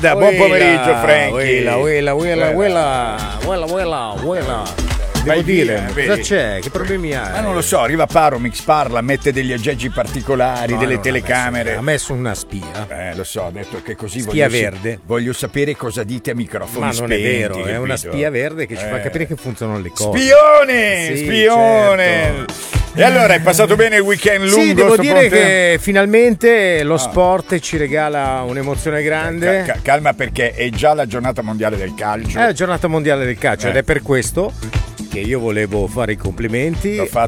Buon pomeriggio, Franky. Devo dire, cosa c'è? Che problemi hai? Ma non lo so, arriva Paromix, parla, mette degli aggeggi particolari, delle telecamere. Ha messo una spia. Lo so, ha detto che così spia verde. Voglio sapere cosa dite a microfoni Ma non è vero, capito? È una spia verde che ci fa capire che funzionano le cose. Spione! Sì, spione! certo. E allora, è passato bene il weekend lungo? Sì, devo dire che finalmente lo sport ci regala un'emozione grande. Calma, perché è già la giornata mondiale del calcio. È la giornata mondiale del calcio ed è per questo che io volevo fare i complimenti